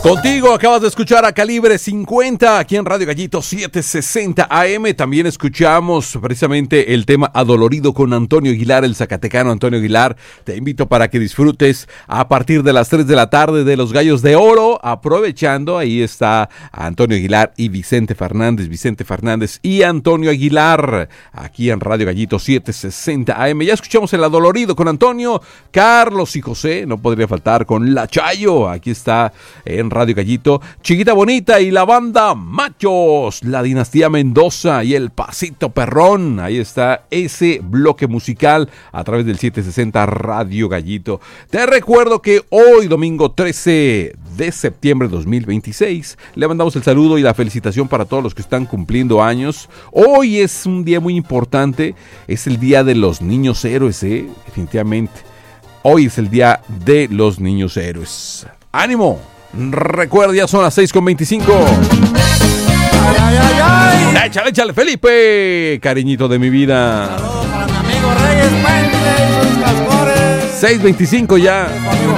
Contigo acabas de escuchar a Calibre 50 aquí en Radio Gallito 760 AM. También escuchamos precisamente el tema Adolorido con Antonio Aguilar, el zacatecano Antonio Aguilar. Te invito para que disfrutes a partir de las 3 de la tarde de Los Gallos de Oro. Aprovechando, ahí está Antonio Aguilar y Vicente Fernández y Antonio Aguilar aquí en Radio Gallito 760 AM. Ya escuchamos el Adolorido con Antonio, Carlos y José, no podría faltar con La Chayo. Aquí está en Radio Gallito, Chiquita Bonita y la banda Machos, la Dinastía Mendoza y el Pasito Perrón. Ahí está ese bloque musical a través del 760 Radio Gallito. Te recuerdo que hoy, domingo 13 de septiembre de 2026, le mandamos el saludo y la felicitación para todos los que están cumpliendo años. Hoy es un día muy importante, es el día de los niños héroes, definitivamente. Hoy es el día de los niños héroes. ¡Ánimo! Recuerda, ya son las 6:25. ¡Ay! Échale, Felipe, cariñito de mi vida. Saludos para mi amigo Reyes Puente y sus castores. 6:25 ya.